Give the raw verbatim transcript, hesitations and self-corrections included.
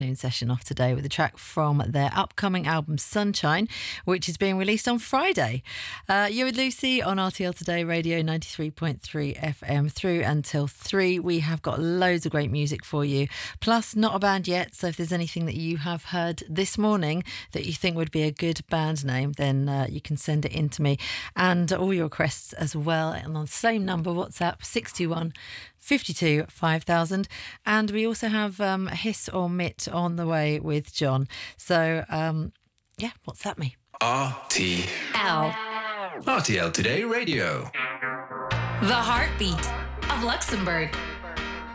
Session off today with a track from their upcoming album Sunshine, which is being released on Friday. Uh, you're with Lucy on R T L Today Radio ninety-three point three F M through until three. We have got loads of great music for you, plus not a band yet, so if there's anything that you have heard this morning that you think would be a good band name, then uh, you can send it in to me, and all your requests as well, and on the same number, WhatsApp six two one fifty-two five thousand. And we also have um, a hiss or mitt on the way with John. So, um, yeah, what's that mean? R T L. R T L Today Radio. The heartbeat of Luxembourg.